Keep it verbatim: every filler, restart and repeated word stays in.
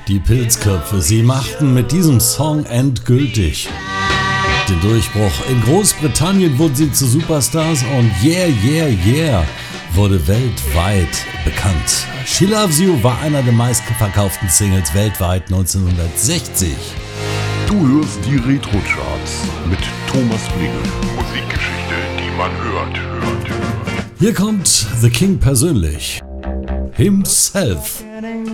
Die Pilzköpfe, sie machten mit diesem Song endgültig den Durchbruch. In Großbritannien wurden sie zu Superstars und Yeah, Yeah, Yeah wurde weltweit bekannt. She Loves You war einer der meistverkauften Singles weltweit neunzehnhundertsechzig. Du hörst die Retro-Charts mit Thomas Blingel. Musikgeschichte, die man hört, hört, hört. Hier kommt The King persönlich. Himself.